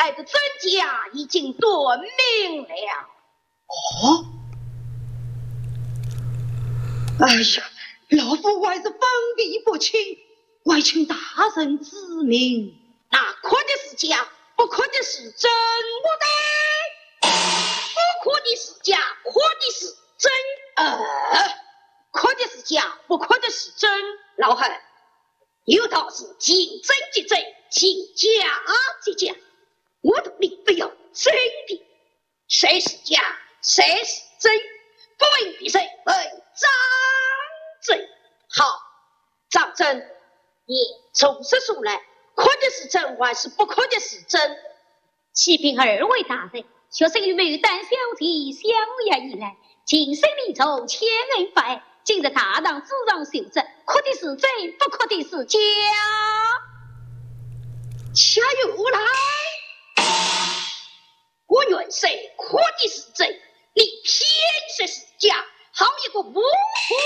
来的真假已经断明了。 哦，哎呀，老夫还是分辨不清，还请大人指明。 那可的是假，不可的是真，我的。不可的是假，可的是真。可的是假，不可的是真。老汉，有道是见真即真，见假即假。我的命不要真的，谁是假，谁是真，不问比谁，问张真。好，张真，你从实说来，可的是真还是不可的是真？ 启禀二位大人，学生与牡丹小姐相约以来，情深意重，千恩百，今日大当主张修正，可的是真，不可的是假。 恰又来，我原谁可的是真，你偏说是假，好一个无辜